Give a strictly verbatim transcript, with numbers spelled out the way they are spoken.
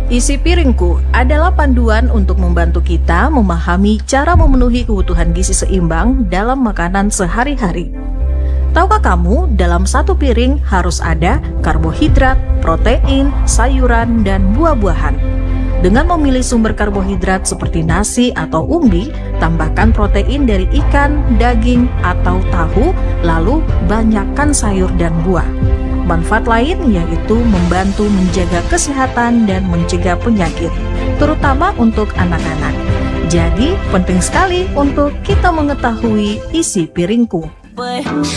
Isi piringku adalah panduan untuk membantu kita memahami cara memenuhi kebutuhan gizi seimbang dalam makanan sehari-hari. Tahukah kamu, dalam satu piring harus ada karbohidrat, protein, sayuran, dan buah-buahan. Dengan memilih sumber karbohidrat seperti nasi atau umbi, tambahkan protein dari ikan, daging, atau tahu, lalu banyakkan sayur dan buah. Manfaat lain yaitu membantu menjaga kesehatan dan mencegah penyakit, terutama untuk anak-anak. Jadi, penting sekali untuk kita mengetahui isi piringku.